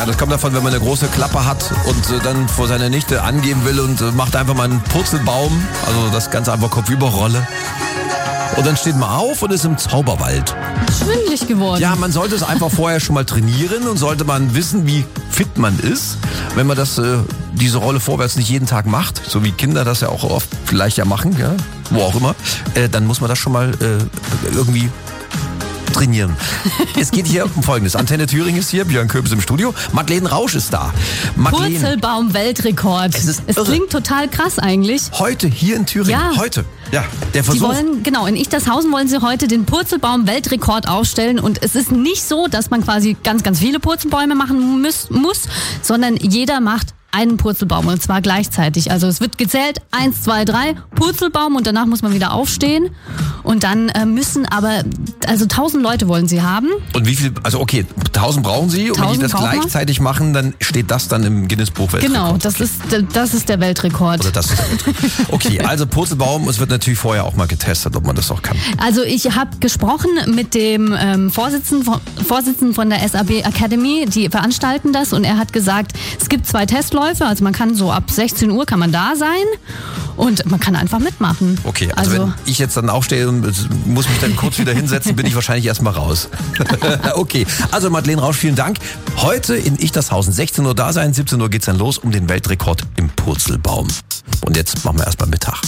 das kommt davon, wenn man eine große Klappe hat und dann vor seiner Nichte angeben will und macht einfach mal einen Purzelbaum. Also das Ganze einfach Kopfüberrolle. Und dann steht man auf und ist im Zauberwald. Schwindelig geworden. Ja, man sollte es einfach vorher schon mal trainieren und sollte man wissen, wie fit man ist. Wenn man diese Rolle vorwärts nicht jeden Tag macht, so wie Kinder das ja auch oft vielleicht ja machen, ja, wo auch immer, dann muss man das schon mal irgendwie trainieren. Es geht hier um Folgendes. Antenne Thüringen ist hier, Björn Köbis im Studio. Madeleine Rausch ist da. Purzelbaum-Weltrekord. Es klingt total krass eigentlich. Heute hier in Thüringen. Ja. Heute. Ja, der Versuch. Sie wollen, genau, in Ichtershausen wollen sie heute den Purzelbaum-Weltrekord aufstellen. Und es ist nicht so, dass man quasi ganz, ganz viele Purzelbäume machen muss, sondern jeder macht einen Purzelbaum und zwar gleichzeitig. Also es wird gezählt, 1, 2, 3, Purzelbaum und danach muss man wieder aufstehen. Und dann müssen aber, also 1000 Leute wollen sie haben. Und wie viel, also okay, 1000 brauchen sie und wenn die das gleichzeitig machen, dann steht das dann im Guinness-Buch Weltrekord. Genau, das ist der Weltrekord. Oder das ist der Weltrekord. Okay, also Purzelbaum, es wird natürlich vorher auch mal getestet, ob man das auch kann. Also ich habe gesprochen mit dem Vorsitzenden von der SAB Academy, die veranstalten das und er hat gesagt, es gibt 2 Testläufe, also man kann so ab 16 Uhr kann man da sein und man kann einfach mitmachen. Okay, also wenn ich jetzt dann aufstehe und muss mich dann kurz wieder hinsetzen, bin ich wahrscheinlich erstmal raus. Okay, also Madeleine Rausch, vielen Dank. Heute in Ichtershausen, 16 Uhr da sein, 17 Uhr geht's dann los um den Weltrekord im Purzelbaum. Und jetzt machen wir erstmal Mittag.